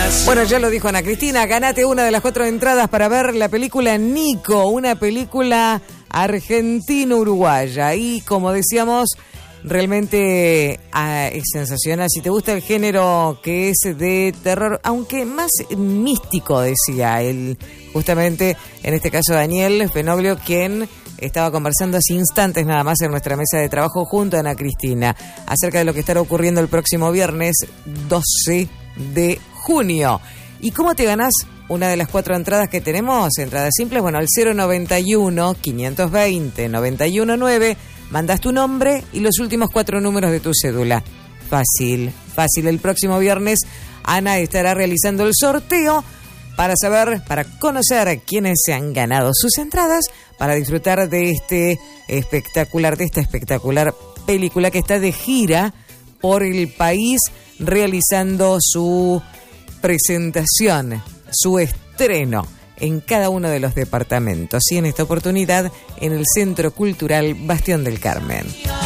Bueno, ya lo dijo Ana Cristina, ganate una de las 4 entradas para ver la película Nico, una película argentino-uruguaya. Y como decíamos, realmente es sensacional. Si te gusta el género que es de terror, aunque más místico, decía él, justamente en este caso Daniel Fenoglio, quien estaba conversando hace instantes nada más en nuestra mesa de trabajo junto a Ana Cristina acerca de lo que estará ocurriendo el próximo viernes 12 de junio. ¿Y cómo te ganás una de las 4 entradas que tenemos? Entradas simples, bueno, al 091-520-919, mandás tu nombre y los últimos 4 números de tu cédula. Fácil. El próximo viernes Ana estará realizando el sorteo para conocer a quienes se han ganado sus entradas para disfrutar de esta espectacular película que está de gira por el país realizando su presentación, su estreno en cada uno de los departamentos y en esta oportunidad en el Centro Cultural Bastión del Carmen.